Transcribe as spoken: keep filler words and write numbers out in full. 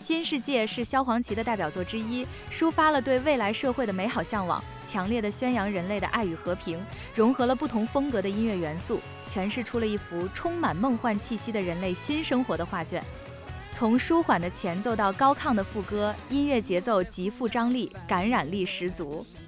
新世界是萧煌奇的代表作之一，抒发了对未来社会的美好向往，强烈的宣扬人类的爱与和平，融合了不同风格的音乐元素，诠释出了一幅充满梦幻气息的人类新生活的画卷。从舒缓的前奏到高亢的副歌，音乐节奏极富张力，感染力十足。